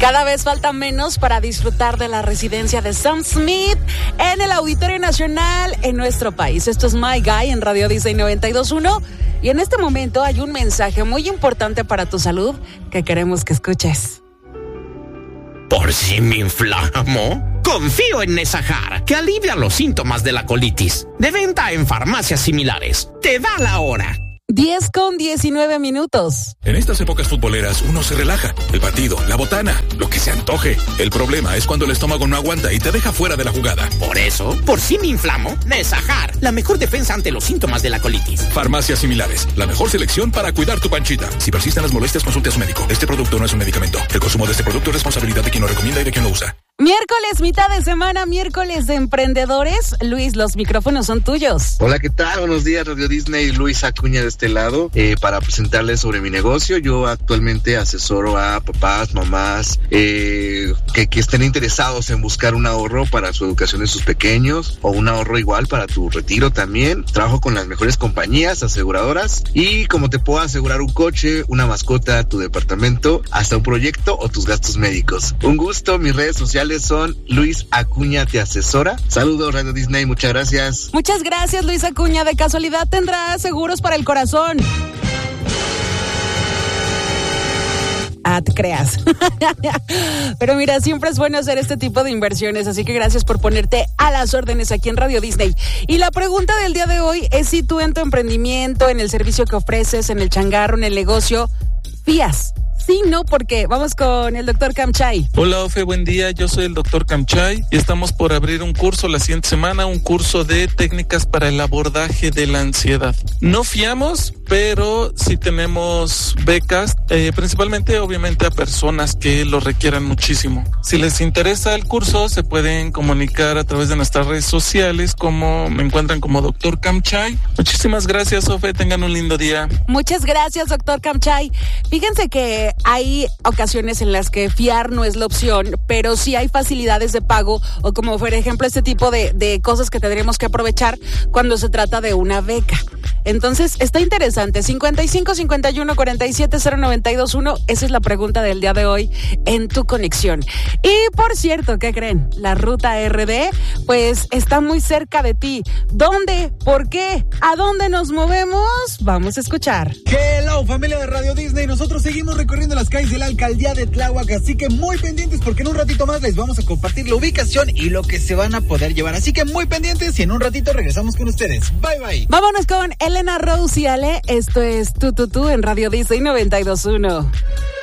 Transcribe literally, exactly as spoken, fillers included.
Cada vez falta menos para disfrutar de la residencia de Sam Smith en el Auditorio Nacional en nuestro país. Esto es My Guy en Radio Disney noventa y dos punto uno y en este momento hay un mensaje muy importante para tu salud que queremos que escuches. ¿Por si me inflamo? Confío en Nesajar, que alivia los síntomas de la colitis. De venta en farmacias similares. Te da la hora. diez con diecinueve minutos. En estas épocas futboleras uno se relaja. El partido, la botana, lo que se antoje. El problema es cuando el estómago no aguanta y te deja fuera de la jugada. Por eso, por si me inflamo, Nesajar, la mejor defensa ante los síntomas de la colitis. Farmacias similares, la mejor selección para cuidar tu panchita. Si persisten las molestias, consulte a su médico. Este producto no es un medicamento. El consumo de este producto es responsabilidad de quien lo recomienda y de quien lo usa. Miércoles, mitad de semana, miércoles de emprendedores. Luis, los micrófonos son tuyos. Hola, ¿qué tal? Buenos días, Radio Disney. Luis Acuña de este lado, eh, para presentarles sobre mi negocio. Yo actualmente asesoro a papás, mamás, eh, que, que estén interesados en buscar un ahorro para su educación de sus pequeños, o un ahorro igual para tu retiro también. Trabajo con las mejores compañías aseguradoras, y como te puedo asegurar un coche, una mascota, tu departamento, hasta un proyecto o tus gastos médicos. Un gusto. Mis redes sociales son Luis Acuña Te Asesora. Saludos, Radio Disney, muchas gracias. Muchas gracias, Luis Acuña. De casualidad tendrá seguros para el corazón. Ah, te creas. Pero mira, siempre es bueno hacer este tipo de inversiones, así que gracias por ponerte a las órdenes aquí en Radio Disney. Y la pregunta del día de hoy es si tú en tu emprendimiento, en el servicio que ofreces, en el changarro, en el negocio, fías. Sí, no, porque vamos con el doctor Kamchay. Hola, Ofe, buen día. Yo soy el doctor Kamchay y estamos por abrir un curso la siguiente semana, un curso de técnicas para el abordaje de la ansiedad. No fiamos, pero sí tenemos becas, eh, principalmente, obviamente, a personas que lo requieran muchísimo. Si les interesa el curso, se pueden comunicar a través de nuestras redes sociales, como me encuentran como doctor Kamchay. Muchísimas gracias, Ofe. Tengan un lindo día. Muchas gracias, doctor Kamchay. Fíjense que hay ocasiones en las que fiar no es la opción, pero sí hay facilidades de pago, o como por ejemplo este tipo de, de cosas que tendremos que aprovechar cuando se trata de una beca. Entonces está interesante. Cincuenta y cinco, cincuenta y uno, cuarenta y siete, cero noventa y dos uno. Esa es la pregunta del día de hoy en Tu Conexión. Y por cierto, ¿qué creen? La ruta R D pues está muy cerca de ti. ¿Dónde? ¿Por qué? ¿A dónde nos movemos? Vamos a escuchar. Hello, familia de Radio Disney. Nosotros seguimos recorriendo las calles de la alcaldía de Tláhuac, así que muy pendientes porque en un ratito más les vamos a compartir la ubicación y lo que se van a poder llevar. Así que muy pendientes y en un ratito regresamos con ustedes. Bye, bye. Vámonos con Elena Rose y Ale. Esto es Tu Tu Tu en Radio Disney noventa y dos punto uno.